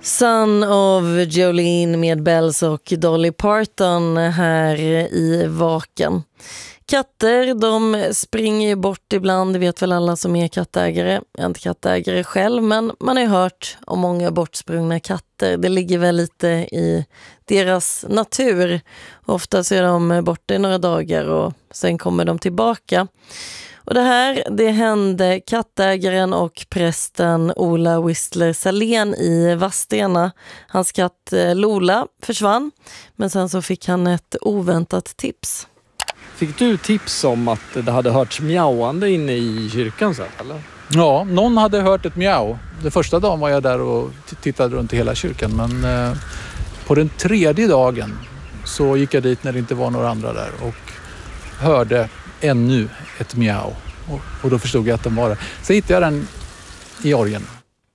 Son of Jolene med Bells och Dolly Parton här i Vaken. Katter, de springer ju bort ibland, det vet väl alla som är kattägare. Jag är inte kattägare själv, men man har ju hört om många bortsprungna katter. Det ligger väl lite i deras natur. Ofta så är de borta i några dagar och sen kommer de tillbaka. Och det hände kattägaren och prästen Ola Whistler Salén i Vadstena. Hans katt Lola försvann, men sen så fick han ett oväntat tips. Fick du tips om att det hade hörts mjauande inne i kyrkan sen, eller? Ja, någon hade hört ett mjau. Den första dagen var jag där och tittade runt i hela kyrkan, men på den tredje dagen så gick jag dit när det inte var några andra där och hörde ännu ett mjau. Och då förstod jag att den var där. Så hittade jag den i orgen.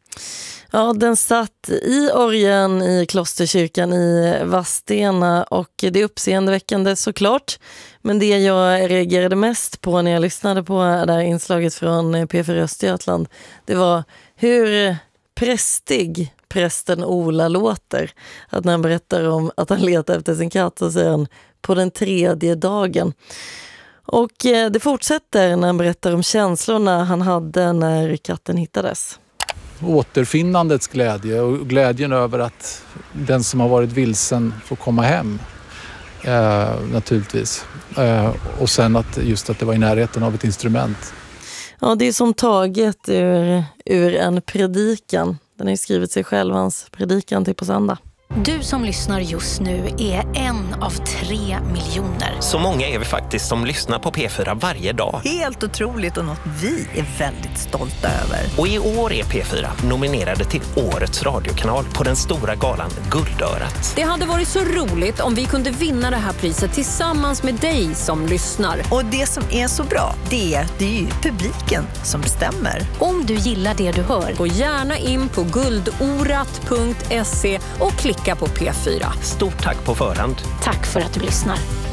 Ja, den satt i orgen i klosterkyrkan i Vadstena och det är uppseendeväckande såklart. Men det jag reagerade mest på när jag lyssnade på det här inslaget från P4 Östergötland, det var hur prästig prästen Ola låter. Att när han berättar om att han letar efter sin katt så säger han på den tredje dagen. Och det fortsätter när han berättar om känslorna han hade när katten hittades. Återfinnandets glädje och glädjen över att den som har varit vilsen får komma hem naturligtvis. Och sen att det var i närheten av ett instrument. Ja, det är som taget ur en predikan. Den har ju skrivit sig själv, hans predikan till på söndag. Du som lyssnar just nu är 1 av 3 miljoner. Så många är vi faktiskt som lyssnar på P4 varje dag. Helt otroligt och något vi är väldigt stolta över. Och i år är P4 nominerade till Årets radiokanal på den stora galan Guldörat. Det hade varit så roligt om vi kunde vinna det här priset tillsammans med dig som lyssnar. Och det som är så bra, det är ju publiken som bestämmer. Om du gillar det du hör, gå gärna in på guldorat.se och klicka på P4. Stort tack på förhand. tack för att du lyssnar.